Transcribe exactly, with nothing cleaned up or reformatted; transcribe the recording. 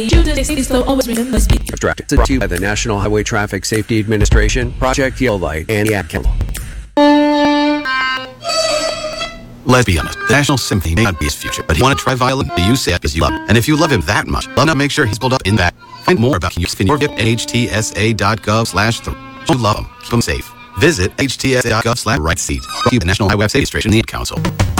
Children sixty slow, always remember speed. Abstracted. Brought to you by the National Highway Traffic Safety Administration, Project Yellow Light, and the Ad Council. Let's be honest, the National Symphony may not be his future, but he want to try violin. You say it because you love him. And if you love him that much, well, now make sure he's pulled up in that. Find more about your gift at h t s a dot gov slash three. You love him. Keep him safe. Visit h t s a dot gov slash right seat. Brought to you by the National Highway Safety Administration and the Ad Council.